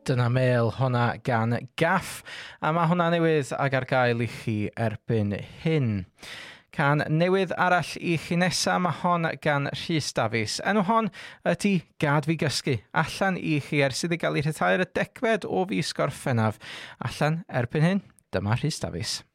Dyna Mêl, hwnna gan Gaff, a mae hwnna newydd ag ar gael i chi erbyn hyn. Can newydd arall i chi nesa, mae hon gan Rhys Davies. Enw hon ydy Gad Fi Gysgu, allan i chi ers iddi gael ei rhyddhau'r 10 o fis Gorffennaf. Allan erbyn hyn, dyma Rhys Davies.